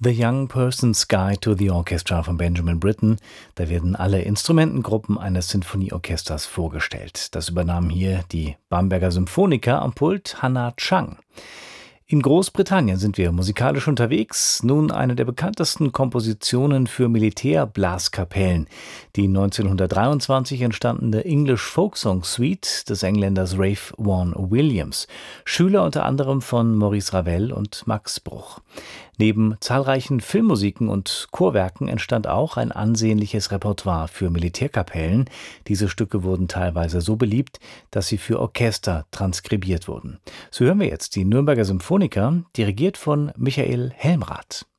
The Young Person's Guide to the Orchestra von Benjamin Britten. Da werden alle Instrumentengruppen eines Sinfonieorchesters vorgestellt. Das übernahmen hier die Bamberger Symphoniker am Pult Hannah Chang. In Großbritannien sind wir musikalisch unterwegs. Nun eine der bekanntesten Kompositionen für Militärblaskapellen, die 1923 entstandene English Folksong Suite des Engländers Ralph Vaughan Williams, Schüler unter anderem von Maurice Ravel und Max Bruch. Neben zahlreichen Filmmusiken und Chorwerken entstand auch ein ansehnliches Repertoire für Militärkapellen. Diese Stücke wurden teilweise so beliebt, dass sie für Orchester transkribiert wurden. So hören wir jetzt die Nürnberger Symphoniker, dirigiert von Michael Helmrath.